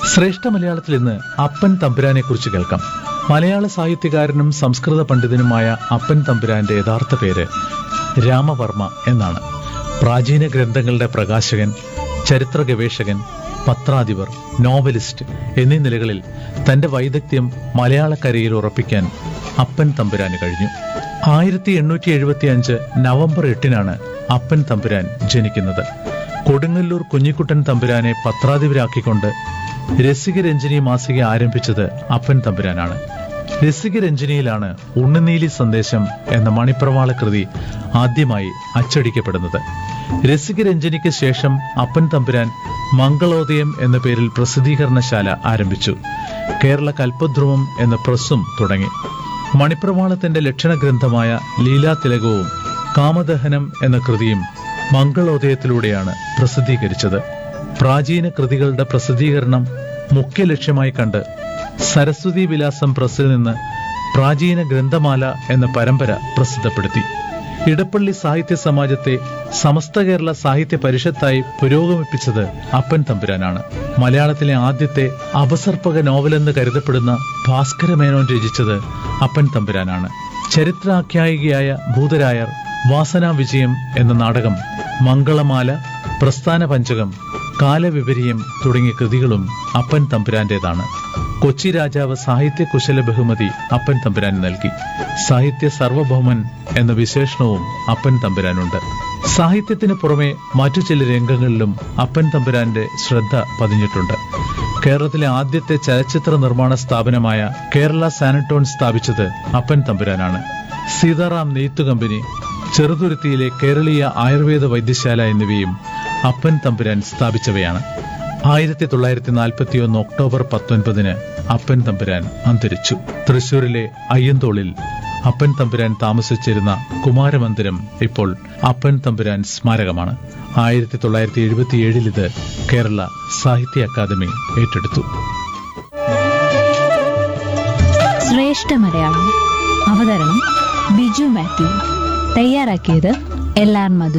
ശ്രേഷ്ഠ മലയാളത്തിൽ ഇന്ന് അപ്പൻ തമ്പുരാനെ കുറിച്ച് കേൾക്കാം. മലയാള സാഹിത്യകാരനും സംസ്കൃത പണ്ഡിതനുമായ അപ്പൻ തമ്പുരാന്റെ യഥാർത്ഥ പേര് രാമവർമ്മ എന്നാണ്. പ്രാചീന ഗ്രന്ഥങ്ങളുടെ പ്രകാശകൻ, ചരിത്ര ഗവേഷകൻ, പത്രാധിപർ, നോവലിസ്റ്റ് എന്നീ നിലകളിൽ തന്റെ വൈദഗ്ധ്യം മലയാളക്കരയിൽ ഉറപ്പിക്കാൻ അപ്പൻ തമ്പുരാന് കഴിഞ്ഞു. 1875 നവംബർ 8 അപ്പൻ തമ്പുരാൻ ജനിക്കുന്നത്. കൊടുങ്ങല്ലൂർ കുഞ്ഞിക്കുട്ടൻ തമ്പുരാനെ പത്രാധിപരാക്കിക്കൊണ്ട് രസികരഞ്ജിനി മാസിക ആരംഭിച്ചത് അപ്പൻ തമ്പുരാനാണ്. രസികരഞ്ജിനിയിലാണ് ഉണ്ണുനീലി സന്ദേശം എന്ന മണിപ്രവാള കൃതി ആദ്യമായി അച്ചടിക്കപ്പെടുന്നത്. രസികരഞ്ജിനിക്ക് ശേഷം അപ്പൻ തമ്പുരാൻ മംഗളോദയം എന്ന പേരിൽ പ്രസിദ്ധീകരണശാല ആരംഭിച്ചു. കേരള കൽപ്പദ്രുമം എന്ന പ്രസ്സും തുടങ്ങി. മണിപ്രവാളത്തിന്റെ ലക്ഷണഗ്രന്ഥമായ ലീലാതിലകവും കാമദഹനം എന്ന കൃതിയും മംഗളോദയത്തിലൂടെയാണ് പ്രസിദ്ധീകരിച്ചത്. പ്രാചീന കൃതികളുടെ പ്രസിദ്ധീകരണം മുഖ്യ ലക്ഷ്യമായി കണ്ട് സരസ്വതി വിലാസം പ്രസ്സിൽ നിന്ന് പ്രാചീന ഗ്രന്ഥമാല എന്ന പരമ്പര പ്രസിദ്ധപ്പെടുത്തി. ഇടപ്പള്ളി സാഹിത്യ സമാജത്തെ സമസ്ത കേരള സാഹിത്യ പരിഷത്തായി പുരോഗമിപ്പിച്ചത് അപ്പൻ തമ്പുരാനാണ്. മലയാളത്തിലെ ആദ്യത്തെ അപസർപ്പക നോവലെന്ന് കരുതപ്പെടുന്ന ഭാസ്കരമേനോൻ രചിച്ചത് അപ്പൻ തമ്പുരാനാണ്. ചരിത്രാഖ്യായികയായ ഭൂതരായർ, വാസനാ വിജയം എന്ന നാടകം, മംഗളമാല, പ്രസ്ഥാന പഞ്ചകം, കാലവിപര്യം തുടങ്ങിയ കൃതികളും അപ്പൻ തമ്പുരാന്റേതാണ്. കൊച്ചി രാജാവ് സാഹിത്യ കുശല ബഹുമതി അപ്പൻ തമ്പുരാൻ നൽകി. സാഹിത്യ സർവഭൗമൻ എന്ന വിശേഷണവും അപ്പൻ തമ്പുരാനുണ്ട്. സാഹിത്യത്തിന് പുറമെ മറ്റു ചില രംഗങ്ങളിലും അപ്പൻ തമ്പുരാന്റെ ശ്രദ്ധ പതിഞ്ഞിട്ടുണ്ട്. കേരളത്തിലെ ആദ്യത്തെ ചലച്ചിത്ര നിർമ്മാണ സ്ഥാപനമായ കേരള സാനറ്റോൺ സ്ഥാപിച്ചത് അപ്പൻ തമ്പുരാനാണ്. സീതാറാം നെയ്ത്തു കമ്പനി, ചെറുതുരുത്തിയിലെ കേരളീയ ആയുർവേദ വൈദ്യശാല എന്നിവയും അപ്പൻ തമ്പുരാൻ സ്ഥാപിച്ചവയാണ്. 1941 ഒക്ടോബർ 19 അപ്പൻ തമ്പുരാൻ അന്തരിച്ചു. തൃശൂരിലെ അയ്യന്തോളിൽ അപ്പൻ തമ്പുരാൻ താമസിച്ചിരുന്ന കുമാരമന്ദിരം ഇപ്പോൾ അപ്പൻ തമ്പുരാൻ സ്മാരകമാണ്. 1977 ഇത് കേരള സാഹിത്യ അക്കാദമി ഏറ്റെടുത്തു. ശ്രേഷ്ഠ മലയാളം. അവതരണം ബിജു മാത്യു. തയ്യാറാക്കിയത് LR മധു.